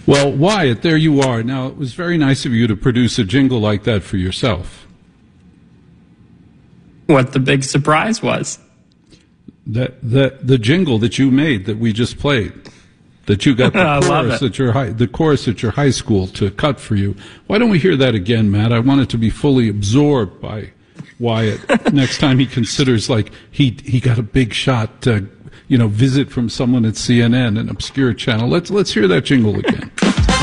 Well, Wyatt, there you are. Now, it was very nice of you to produce a jingle like that for yourself. What the big surprise was? The jingle that you made that we just played, that you got the chorus at your high school to cut for you. Why don't we hear that again, Matt? I want it to be fully absorbed by Wyatt next time he considers like he got a big shot visit from someone at CNN, an obscure channel. Let's hear that jingle again.